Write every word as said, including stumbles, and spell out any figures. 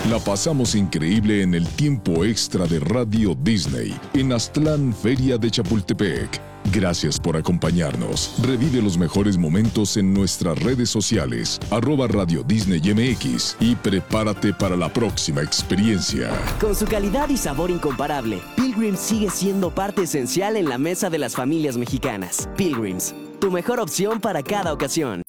La pasamos increíble en el tiempo extra de Radio Disney en Aztlán, Feria de Chapultepec. Gracias por acompañarnos. Revive los mejores momentos en nuestras redes sociales, arroba Radio Disney M X, y prepárate para la próxima experiencia. Con su calidad y sabor incomparable, Pilgrims sigue siendo parte esencial en la mesa de las familias mexicanas. Pilgrims, tu mejor opción para cada ocasión.